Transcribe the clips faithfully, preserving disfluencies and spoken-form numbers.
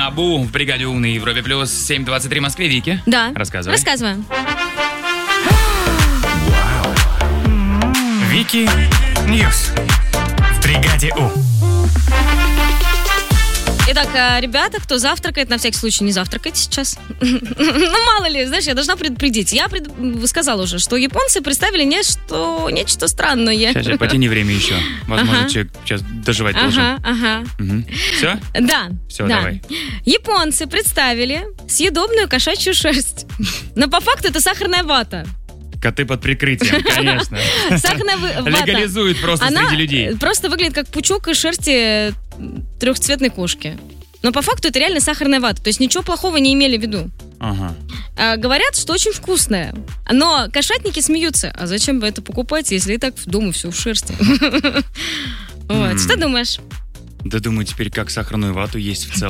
Табу в бригаде У на Европе плюс семь двадцать три в Москве. Вики. Да. Рассказывай. Рассказываю. Вики Ньюс в бригаде У. Итак, ребята, кто завтракает, на всякий случай не завтракайте сейчас. Ну, мало ли, знаешь, я должна предупредить. Я пред... сказала уже, что японцы представили нечто, нечто странное. Сейчас, сейчас, потяни время еще. Возможно, ага. человек сейчас доживать должен. Ага, ага. Угу. Все? Да. Все, да. давай. Японцы представили съедобную кошачью шерсть. Но по факту это сахарная вата. Коты под прикрытием, конечно. Сахарная вата. Легализует просто Она среди людей. Просто выглядит как пучок из шерсти трехцветной кошки. Но по факту это реально сахарная вата. То есть ничего плохого не имели в виду. Ага. А, говорят, что очень вкусная. Но кошатники смеются. А зачем бы это покупать, если и так дома все в шерсти? Вот. Что думаешь? Да думаю, теперь как сахарную вату есть в целом.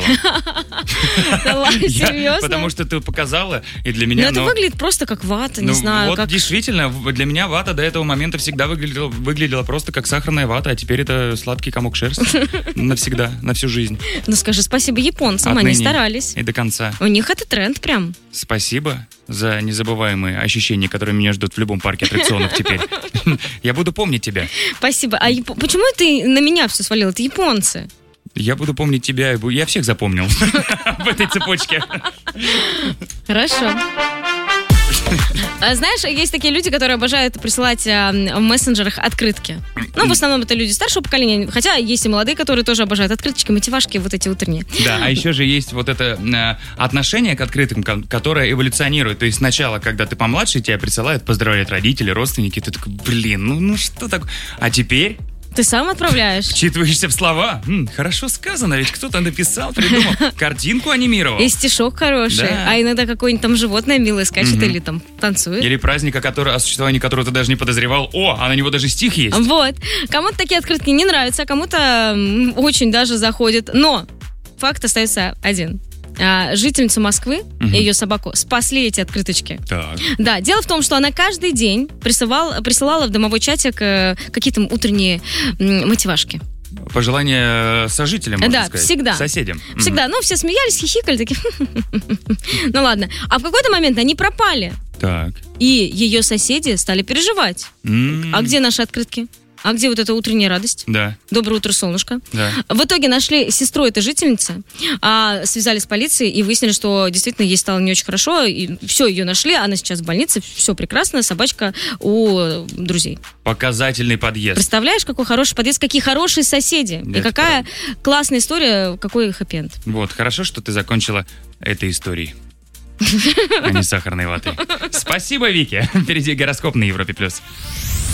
Да ладно, серьезно? Потому что ты показала, и для меня... Ну, это выглядит просто как вата, не знаю. Вот действительно, для меня вата до этого момента всегда выглядела просто как сахарная вата, а теперь это сладкий комок шерсти. Навсегда, на всю жизнь. Ну, скажи спасибо японцам, они старались. И до конца. У них это тренд прям. Спасибо за незабываемые ощущения, которые меня ждут в любом парке аттракционов теперь. Я буду помнить тебя. Спасибо. А яп... почему ты на меня все свалил? Это японцы. Я буду помнить тебя. Я всех запомнил в этой цепочке. Хорошо. Знаешь, есть такие люди, которые обожают присылать в мессенджерах открытки. Ну, в основном это люди старшего поколения. Хотя есть и молодые, которые тоже обожают открыточки, мотивашки вот эти утренние. Да, а еще же есть вот это э, отношение к открыткам, которое эволюционирует. То есть сначала, когда ты помладше, тебя присылают, поздравляют родители, родственники. Ты такой, блин, ну, ну что такое? А теперь... Ты сам отправляешь? Вчитываешься в слова. М, хорошо сказано, ведь кто-то написал, придумал, картинку анимировал. И стишок хороший. Да. А иногда какое-нибудь там животное милое скачет, угу. или там танцует. Или праздника, который, о существовании которого ты даже не подозревал. О, а на него даже стих есть. Вот. Кому-то такие открытки не нравятся, а кому-то очень даже заходит. Но факт остается один. Жительницу Москвы угу. и ее собаку спасли эти открыточки. Так. Да, дело в том, что она каждый день присылала, присылала в домовой чатик какие-то утренние мотивашки. Пожелания сожителям, можно да, сказать. Всегда. Соседям. Всегда. Ну, все смеялись, хихикали, такие. Ну ладно. А в какой-то момент они пропали. Так. И ее соседи стали переживать. А где наши открытки? А где вот эта утренняя радость? Да. Доброе утро, солнышко. Да. В итоге нашли сестру этой жительницы, а, связались с полицией и выяснили, что действительно ей стало не очень хорошо. И все, ее нашли, она сейчас в больнице, все прекрасно, собачка у друзей. Показательный подъезд. Представляешь, какой хороший подъезд, какие хорошие соседи. Да, и какая правда. Классная история, какой хэппи-энд. Вот, хорошо, что ты закончила этой историей. А не сахарной ватой. Спасибо, Вики. Впереди гороскоп на Европе+. плюс.